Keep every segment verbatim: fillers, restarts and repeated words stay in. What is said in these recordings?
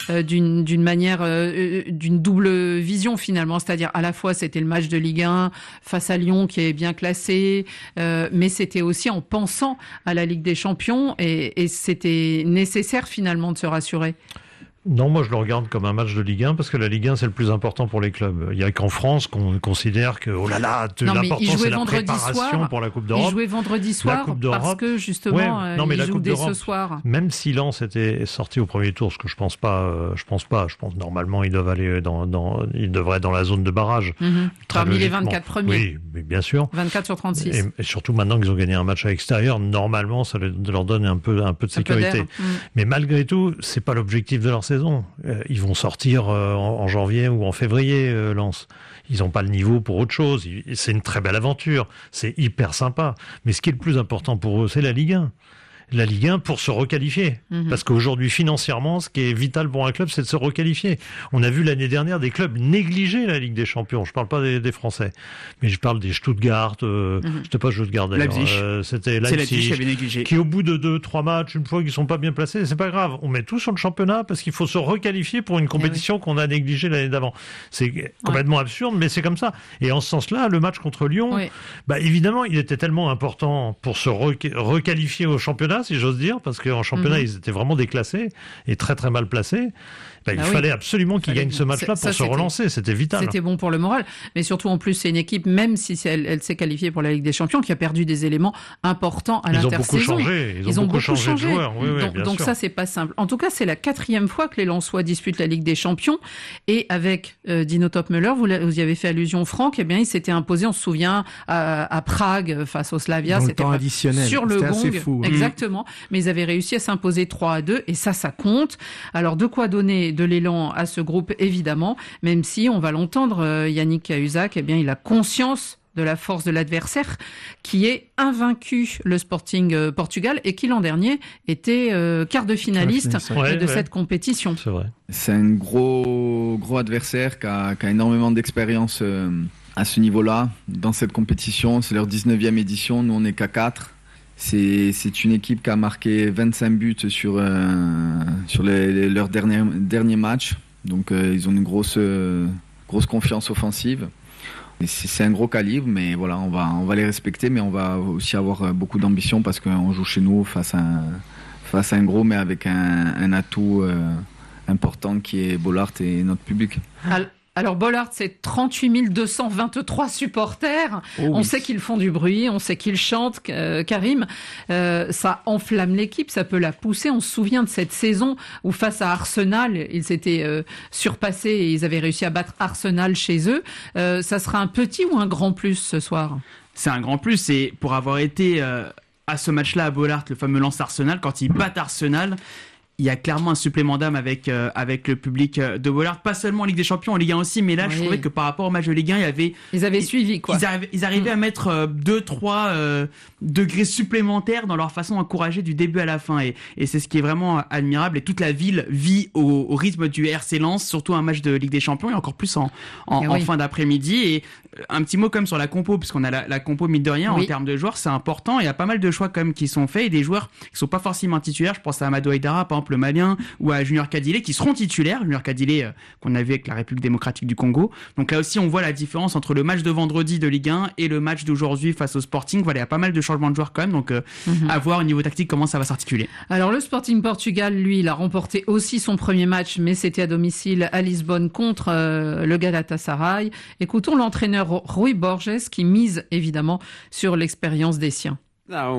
euh, d'une, d'une manière, euh, d'une double vision finalement. C'est-à-dire à la fois c'était le match de Ligue un face à Lyon qui est bien classé, euh, mais c'était aussi en pensant à la Ligue des Champions et, et c'était nécessaire finalement de se rassurer. Non, moi je le regarde comme un match de Ligue un parce que la Ligue un c'est le plus important pour les clubs. Il y a qu'en France qu'on considère que oh là là, non, l'important c'est la préparation soir, pour la Coupe d'Europe. Ils jouaient vendredi soir parce que justement ouais, non, mais ils la jouent coupe dès d'Europe, ce soir. Même si Lens était sorti au premier tour, ce que je pense pas, euh, je pense pas. Je pense normalement ils doivent aller dans, dans ils devraient être dans la zone de barrage. Mm-hmm. Parmi logiquement. Les vingt-quatre premiers. Oui, mais bien sûr. vingt-quatre sur trente-six. Et, et surtout maintenant qu'ils ont gagné un match à l'extérieur, normalement ça leur donne un peu un peu de sécurité. Peu mm. Mais malgré tout, c'est pas l'objectif de leur saison. Euh, Ils vont sortir euh, en, en janvier ou en février, euh, Lens. Ils n'ont pas le niveau pour autre chose. C'est une très belle aventure. C'est hyper sympa. Mais ce qui est le plus important pour eux, c'est la Ligue un. La Ligue un pour se requalifier. Mmh. Parce qu'aujourd'hui, financièrement, ce qui est vital pour un club, c'est de se requalifier. On a vu l'année dernière des clubs négliger la Ligue des Champions. Je parle pas des, des Français, mais je parle des Stuttgart, euh, mmh. c'était pas Stuttgart d'ailleurs. Euh, c'était Leipzig, Leipzig qui au bout de deux, trois matchs, une fois qu'ils sont pas bien placés, c'est pas grave. On met tout sur le championnat parce qu'il faut se requalifier pour une compétition oui. qu'on a négligée l'année d'avant. C'est complètement ouais. absurde, mais c'est comme ça. Et en ce sens-là, le match contre Lyon, oui. bah évidemment, il était tellement important pour se requ- requalifier au championnat, si j'ose dire, parce qu'en championnat, mmh. ils étaient vraiment déclassés et très très mal placés. Ben, il ah fallait oui. absolument qu'ils gagnent ce match-là pour ça, se relancer, c'était vital. C'était bon pour le moral, mais surtout en plus c'est une équipe, même si elle, elle s'est qualifiée pour la Ligue des Champions, qui a perdu des éléments importants à ils l'intersaison. Ont beaucoup changé. Ils, ils ont, ont beaucoup, beaucoup changé, changé de joueurs. Oui, oui, donc bien donc sûr. ça c'est pas simple. En tout cas c'est la quatrième fois que les Lensois disputent la Ligue des Champions et avec euh, Dino Topmöller, vous, vous y avez fait allusion Franck, eh bien il s'était imposé, on se souvient, à, à Prague face au Slavia, dans c'était le temps additionnel. Sur le c'était gong, assez fou. Exactement, mmh. mais ils avaient réussi à s'imposer trois à deux et ça ça compte. Alors de quoi donner de l'élan à ce groupe évidemment, même si on va l'entendre, euh, Yannick Cahuzac, eh bien il a conscience de la force de l'adversaire qui est invaincu, le Sporting euh, Portugal, et qui l'an dernier était euh, quart de finaliste ouais, ouais, de ouais. cette compétition. C'est vrai. C'est un gros gros adversaire qui a, qui a énormément d'expérience euh, à ce niveau-là dans cette compétition. C'est leur dix-neuvième édition, nous on est qu'à quatre. C'est, c'est une équipe qui a marqué vingt-cinq buts sur, euh, sur les, les, leurs derniers, derniers matchs. Donc euh, ils ont une grosse, euh, grosse confiance offensive. Et c'est, c'est un gros calibre, mais voilà, on va, on va les respecter, mais on va aussi avoir beaucoup d'ambition parce qu'on joue chez nous face à un, face à un gros, mais avec un, un atout euh, important qui est Bollaert et notre public. Alors Bollaert, c'est trente-huit mille deux cent vingt-trois supporters. Oh oui. On sait qu'ils font du bruit, on sait qu'ils chantent. Euh, Karim, euh, ça enflamme l'équipe, ça peut la pousser. On se souvient de cette saison où face à Arsenal, ils s'étaient euh, surpassés et ils avaient réussi à battre Arsenal chez eux. Euh, ça sera un petit ou un grand plus ce soir ? C'est un grand plus, et pour avoir été euh, à ce match-là à Bollaert, le fameux Lens Arsenal, quand ils battent Arsenal, il y a clairement un supplément d'âme avec euh, avec le public de Bollaert, pas seulement en Ligue des Champions, en Ligue un aussi, mais là oui. je trouvais que par rapport au match de Ligue un, il y avait ils avaient ils, suivi quoi. Ils arrivaient, ils arrivaient mmh. à mettre deux trois euh, degrés supplémentaires dans leur façon d'encourager du début à la fin, et et c'est ce qui est vraiment admirable, et toute la ville vit au, au rythme du R C Lens, surtout un match de Ligue des Champions et encore plus en en, en oui. fin d'après-midi. Et un petit mot comme sur la compo, puisqu'on a la, la compo mine de rien oui. en termes de joueurs, c'est important. Il y a pas mal de choix quand même qui sont faits et des joueurs qui sont pas forcément titulaires. Je pense à Amadou Haïdara, par exemple, le Malien, ou à Junior Kadile, qui seront titulaires. Junior Kadile euh, qu'on a vu avec la République démocratique du Congo. Donc là aussi, on voit la différence entre le match de vendredi de Ligue un et le match d'aujourd'hui face au Sporting. Voilà, il y a pas mal de changements de joueurs quand même. Donc euh, mm-hmm. à voir au niveau tactique comment ça va s'articuler. Alors le Sporting Portugal, lui, il a remporté aussi son premier match, mais c'était à domicile à Lisbonne contre euh, le Galatasaray. Écoutons l'entraîneur Rui Borges qui mise évidemment sur l'expérience des siens. À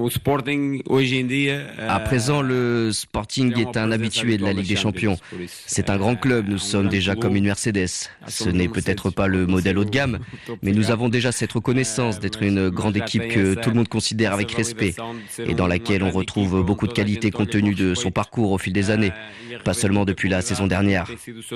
présent, le Sporting est un habitué de la Ligue des Champions. C'est un grand club, nous sommes déjà comme une Mercedes. Ce n'est peut-être pas le modèle haut de gamme, mais nous avons déjà cette reconnaissance d'être une grande équipe que tout le monde considère avec respect et dans laquelle on retrouve beaucoup de qualités compte tenu de son parcours au fil des années, pas seulement depuis la saison dernière.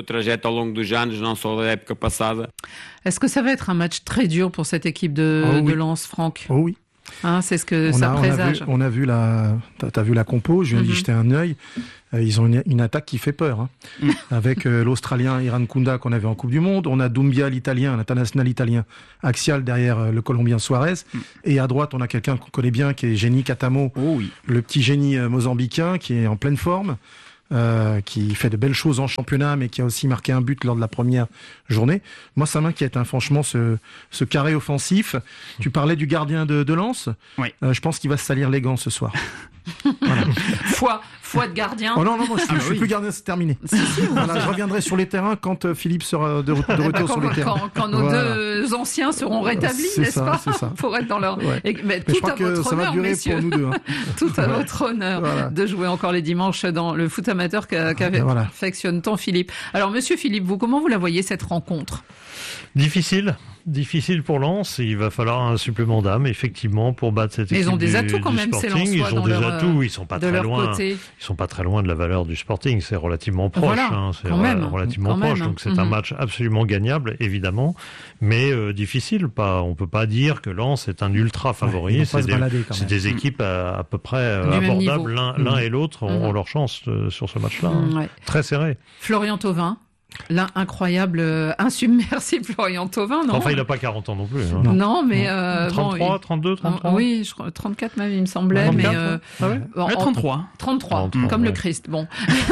Est-ce que ça va être un match très dur pour cette équipe de, oh oui. de Lens, Franck ? Oh oui. Hein, c'est ce que on ça a, présage. On a vu, on a vu la, t'as, t'as vu la compo, je viens mm-hmm. d'y jeter un œil. Euh, ils ont une, une attaque qui fait peur, hein. mm. avec euh, l'Australien Iran Kunda qu'on avait en Coupe du Monde. On a Doumbia, l'Italien, l'international italien, axial derrière euh, le Colombien Suarez. Mm. Et à droite, on a quelqu'un qu'on connaît bien, qui est Génie Katamo, oh oui. le petit génie euh, mozambicain qui est en pleine forme. euh, qui fait de belles choses en championnat, mais qui a aussi marqué un but lors de la première journée. Moi, ça m'inquiète, hein, franchement, ce, ce carré offensif. Tu parlais du gardien de, de Lens. Oui. Euh, je pense qu'il va se salir les gants ce soir. Voilà. Foi, foi de gardien. Oh non, non, moi, je, Ah, je suis oui. plus gardien, c'est terminé. Voilà, je reviendrai sur les terrains quand euh, Philippe sera de, de retour Quand, sur les terrains. quand, quand nos Voilà. deux anciens seront rétablis, C'est n'est-ce ça, pas, c'est ça. pour être dans leur. Ouais. Et- mais Mais tout je crois à que votre ça va honneur, durer messieurs. pour nous deux. Hein. Tout à votre honneur Voilà. de jouer encore les dimanches dans le foot amateur qu'a- qu'affectionne tant Philippe. Alors, Monsieur Philippe, vous comment vous la voyez cette rencontre? Difficile, difficile pour Lens. Il va falloir un supplément d'âme, effectivement, pour battre cette Mais équipe. ils ont des du- atouts quand du même, ces Sporting. Lensois, Ils ont dans des leur, atouts. Ils sont pas de très leur loin. côté. Ils sont pas très loin de la valeur du Sporting. C'est relativement proche. Voilà, hein. C'est quand re- même, relativement quand proche. même. Donc c'est un Mhm. match absolument gagnable, évidemment, mais euh, difficile. Pas, on peut pas dire que Lens est un ultra favori. ils vont pas c'est se des, balader, quand c'est même. des équipes à, à peu près euh, Du même abordables. niveau. L'un, l'un et l'autre ont, Mhm. ont leur chance euh, sur ce match-là. Mm, hein. ouais. Très serré. Florian Thauvin, l'incroyable, euh, insubmersible Florian Thauvin, non? Enfin, il n'a pas quarante ans non plus. hein. Non. Non, mais euh, bon, trente-trois, il- trente-deux, trente-trois. Oui, je crois trente-quatre même, il me semblait, trente-quatre, mais euh, Ah ouais bon, Ouais, en- trente-trois. trente-trois, trente-trois, comme le ouais. Christ. Bon,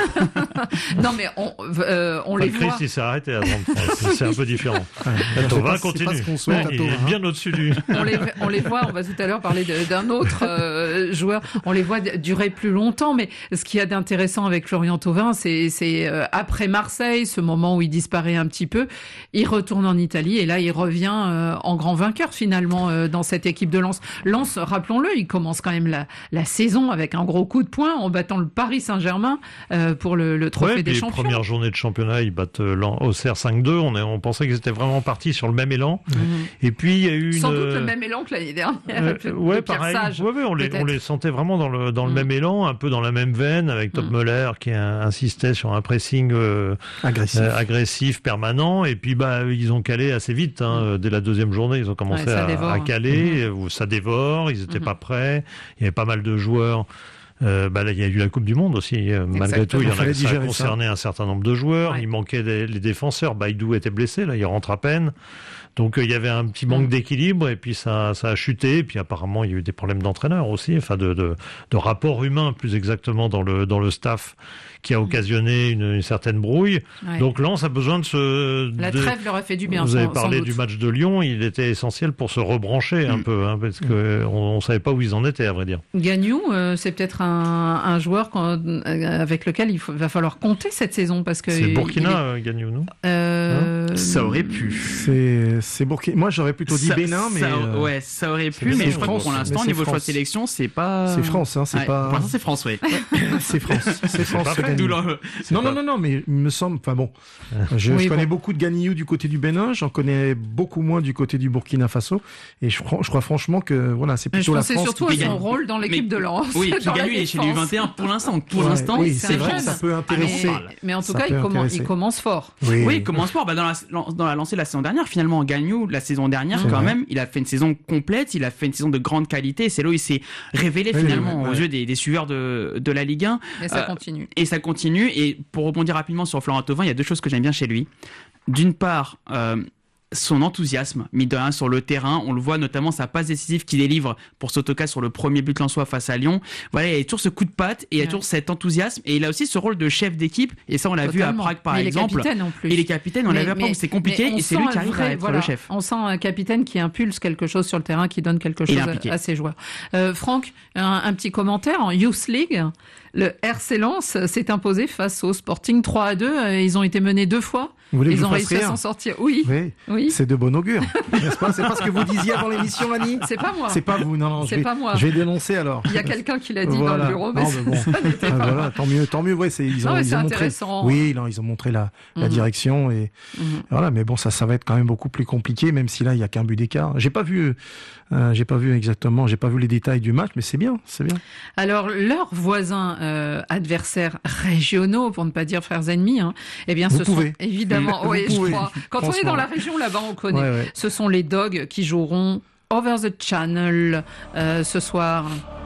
non, mais on, euh, on Enfin, les le voit. Christ, il s'est arrêté à trente-trois. C'est- C'est un peu différent. Ouais. La C'est Thauvin pas- c'est continue. pas ce qu'on souhaite à il Thauvin, est hein. bien au-dessus du. On les, on les voit, on va tout à l'heure parler de- d'un autre euh, joueur, on les voit d- durer plus longtemps, mais ce qu'il y a d'intéressant avec Florian Thauvin, c'est c'est, euh, après Marseille, ce moment où il disparaît un petit peu, il retourne en Italie et là il revient euh, en grand vainqueur finalement euh, dans cette équipe de Lens. Lens, rappelons-le, il commence quand même la, la saison avec un gros coup de poing en battant le Paris Saint-Germain euh, pour le, le trophée Ouais, des puis champions. première journée de championnat, ils battent euh, l'an- Auxerre cinq deux. On, est- on pensait qu'ils étaient vraiment partis sur le même élan. Mhm. Et puis, il y a eu une. Sans doute le même élan que l'année dernière. Euh, de ouais, Pierre pareil. Sage, Ouais, ouais, on, les, peut-être. on les sentait vraiment dans le, dans le Mm. même élan, un peu dans la même veine, avec Top Mm. Muller qui euh, insistait sur un pressing euh, Agressif. euh, agressif, permanent. Et puis, bah, ils ont calé assez vite. Hein, euh, Dès la deuxième journée, ils ont commencé Ouais, ça à, dévore. à caler. euh, Ça dévore. Ils n'étaient Mhm. pas prêts. Il y avait pas mal de joueurs. Euh, bah là, il y a eu la Coupe du Monde aussi. Euh, malgré tout, il y en a Fallait ça a digérer concerné un certain nombre de joueurs. Ouais. Il manquait des, les défenseurs. Baïdou était blessé. Là, il rentre à peine. Donc euh, il y avait un petit manque Mm. d'équilibre et puis ça, ça a chuté. Et puis apparemment, il y a eu des problèmes d'entraîneur aussi, enfin de, de, de rapport humain plus exactement dans le, dans le staff qui a occasionné une, une certaine brouille. Ouais. Donc Lens a besoin de se... La de- trêve leur a fait du bien. Vous sans- avez sans parlé doute. du match de Lyon, il était essentiel pour se rebrancher un Mm. peu, hein, parce que on, on savait pas où ils en étaient à vrai dire. Gagnou, euh, c'est peut-être un, un joueur qu'on- euh, avec lequel il faut- va falloir compter cette saison parce que C'est il- Burkina, il est- euh, Gagnou, non euh, Ça aurait pu. C'est c'est Burkina. Moi, j'aurais plutôt dit Ça- Bénin, mais ça, euh, ouais, ça aurait pu, c'est- mais c'est je crois France, que pour mais l'instant, c'est niveau choix de France. sélection, c'est pas. c'est France, hein, c'est Ouais, pas. Pour l'instant, c'est France, oui. C'est France, c'est France. pas ce vrai. Gagnou. D'où le- Non, non, non, non, mais il me semble. Enfin bon, je, Oui, je connais bon. beaucoup de Ganiou du côté du Bénin, j'en connais beaucoup moins du côté du Burkina Faso, et je, crois- je crois franchement que voilà, c'est Je plutôt la pensais France. surtout qui à son gagne. rôle dans l'équipe Mais- de Lens. Oui, dans la Gagnou, il est chez les U défense. vingt et un pour l'instant. Pour Ouais, l'instant, oui, c'est c'est un vrai, jeune. ça peut Mais, intéresser. mais en tout Ça cas, il, peut commen- intéresser. il commence fort. Oui, Oui, il commence fort. Bah, dans, la, dans la lancée de la saison dernière, finalement, Gagnou, la saison dernière, C'est quand vrai. même, il a fait une saison complète, il a fait une saison de grande qualité. C'est là où il s'est révélé Oui, finalement oui, aux ouais. yeux des, des suiveurs de, de la Ligue un. Mais ça Euh, continue. Et ça continue. Et pour rebondir rapidement sur Florent Thauvin, il y a deux choses que j'aime bien chez lui. D'une part, euh, son enthousiasme, mis de un sur le terrain, on le voit notamment sa passe décisive qu'il délivre pour Sotoka sur le premier but lensois face à Lyon. Voilà, il y a toujours ce coup de patte et il y a Ouais. toujours cet enthousiasme et il a aussi ce rôle de chef d'équipe et ça on l'a vu à Totalement. Prague par Mais exemple. Il est capitaine en plus. Et les capitaines, on l'a vu à Prague, c'est compliqué mais on et c'est sent lui un qui arrive vrai- à être voilà, le chef. On sent un capitaine qui impulse quelque chose sur le terrain, qui donne quelque Il est chose impliqué. à, à ses joueurs. Euh, Franck, un, un petit commentaire. En Youth League, le R C Lens s'est imposé face au Sporting trois à deux. Euh, Ils ont été menés deux fois. Vous voulez que Ils je ont fasse réussi à rire s'en sortir. Oui, Oui, oui. c'est de bon augure, n'est-ce pas? C'est pas ce que vous disiez avant l'émission, Annie? C'est pas moi. C'est pas vous, non, non. C'est je vais, pas moi. Je vais dénoncer alors. Il y a quelqu'un qui l'a dit Voilà. dans le bureau, mais Non, mais bon. ça n'était Ah, pas voilà, moi. tant mieux, tant mieux. Ouais, c'est ils ont, Non, mais ils c'est ont montré. intéressant. Oui, non, ils ont montré la, la Mhm. direction et Mhm. voilà. Mais bon, ça, ça va être quand même beaucoup plus compliqué, même si là, il y a qu'un but d'écart. J'ai pas vu, euh, j'ai pas vu exactement, j'ai pas vu les détails du match, mais c'est bien, c'est bien. Alors, leurs voisins euh, adversaires régionaux, pour ne pas dire frères ennemis, hein, eh bien, Vous ce pouvez. sont évidemment, Vous oui, je pouvez. crois. Quand on est Franchement. dans la région là-bas, on connaît. Ouais, ouais. Ce sont les Dogs qui joueront Over the Channel euh, ce soir.